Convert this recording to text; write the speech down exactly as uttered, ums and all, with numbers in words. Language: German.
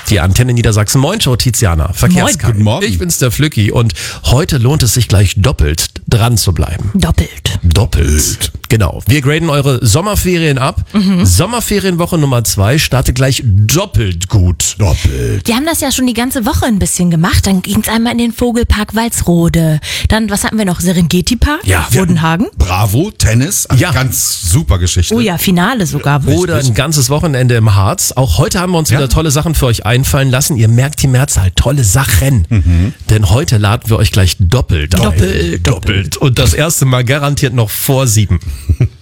Die Antenne Niedersachsen. Moin, Show Tiziana. Verkehrskarte. Guten Morgen. Ich bin's, der Flücki. Und heute lohnt es sich gleich doppelt dran zu bleiben. Doppelt. Doppelt. Genau. Wir graden eure Sommerferien ab. Mhm. Sommerferienwoche Nummer zwei startet glech doppelt gut. Doppelt. Die haben das ja schon die ganze Woche ein bisschen gemacht. Dann ging's einmal in den Vogelpark Walsrode. Dann, was hatten wir noch? Serengeti Park? Ja. Bodenhagen? Bravo, Tennis. Also Ja. Ganz super Geschichte. Oh ja, Finale sogar. Oder ein ganzes Wochenende im Harz. Auch heute haben wir uns Ja. wieder tolle Sachen für euch einfallen lassen. Ihr merkt die Mehrzahl. Tolle Sachen. Mhm. Denn heute laden wir euch gleich doppelt ein. Doppelt. Doppelt. Und das erste Mal garantiert noch vor sieben.